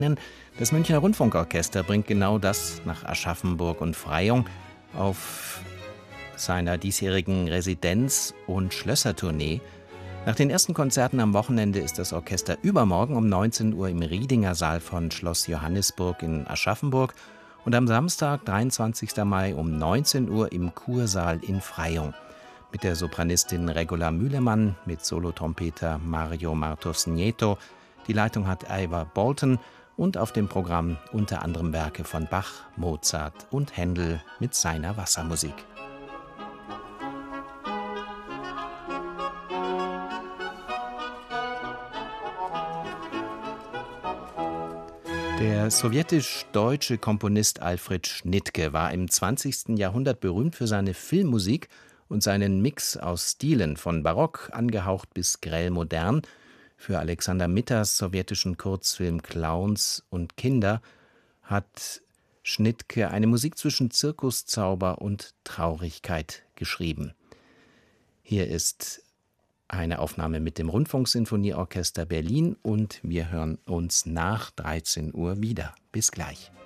Das Münchner Rundfunkorchester bringt genau das nach Aschaffenburg und Freyung auf seiner diesjährigen Residenz- und Schlössertournee. Nach den ersten Konzerten am Wochenende ist das Orchester übermorgen um 19 Uhr im Riedinger Saal von Schloss Johannisburg in Aschaffenburg und am Samstag, 23. Mai um 19 Uhr im Kursaal in Freyung. Mit der Sopranistin Regula Mühlemann, mit Solotrompeter Mario Martos Nieto. Die Leitung hat Ivor Bolton und auf dem Programm unter anderem Werke von Bach, Mozart und Händel mit seiner Wassermusik. Der sowjetisch-deutsche Komponist Alfred Schnittke war im 20. Jahrhundert berühmt für seine Filmmusik und seinen Mix aus Stilen von barock angehaucht bis grell modern. Für Alexander Mitters sowjetischen Kurzfilm Clowns und Kinder hat Schnittke eine Musik zwischen Zirkuszauber und Traurigkeit geschrieben. Hier ist eine Aufnahme mit dem Rundfunksinfonieorchester Berlin und wir hören uns nach 13 Uhr wieder. Bis gleich.